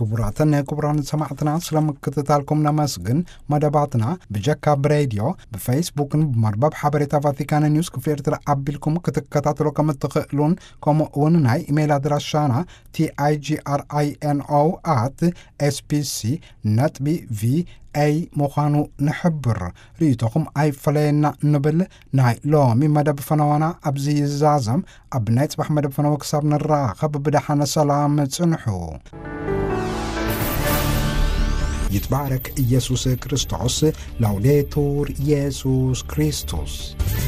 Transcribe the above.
ክቡራትን ክቡራን ሰማዕትና ስለምክትታልኩም ነመስግን መደባትና በጃካብ ሬዲዮ በፌስቡክን በመርበብ ሓበሬታ ቫቲካን ኒውስ ክፍል ኤርትራ አቢልኩም ክትከታተሉ ከምትኽእሉን ከምኡውን ናይ ኢሜይል አድራሻና tigro@spc.va ምዃኑ ንሕብር ርእቶኹም ኣይፈለየና ንብል ናይ ሎሚ መደብ ፈነዋና ኣብዚ ይዛዘም ኣብ ናይ ጽባሕ መደብ ፈነወ ክሳብ ንራኸብ ብደሓነ ሰላም ጽንሑ ይትባረክ ኢየሱስ ክርስቶስ ላውዴቱር ኢየሱስ ክርስቶስ